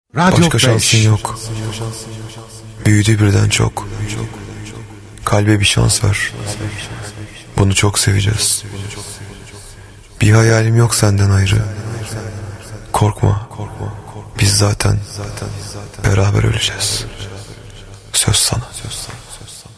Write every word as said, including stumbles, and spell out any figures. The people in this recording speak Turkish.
Radyo Başka şansın yok. Büyüdü birden çok. Kalbe bir şans ver. Bunu çok seveceğiz. Bir hayalim yok senden ayrı. Korkma. Biz zaten beraber öleceğiz. Söz sana.